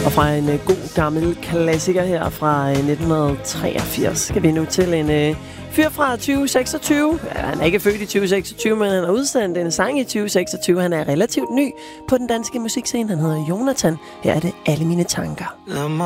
Og fra en god gammel klassiker her fra 1983 skal vi nu til en fyr fra 2026. Ja, han er ikke født i 2026, men han har udsendt en sang i 2026. Han er relativt ny på den danske musikscene. Han hedder Jonathan. Her er det Alle mine tanker.